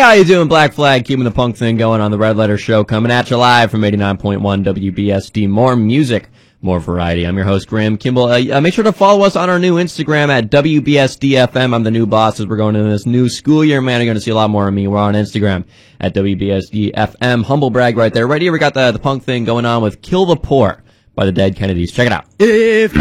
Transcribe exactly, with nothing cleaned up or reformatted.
how you doing, Black Flag? Keeping the punk thing going on the Red Letter Show, coming at you live from eighty-nine point one W B S D. More music, more variety. I'm your host, Graham Kimball. Uh, uh, make sure to follow us on our new Instagram at W B S D F M. I'm the new boss as we're going into this new school year, man. You're going to see a lot more of me. We're on Instagram at W B S D F M. Humble brag right there. Right here, we got the, the punk thing going on with Kill the Poor by the Dead Kennedys. Check it out. If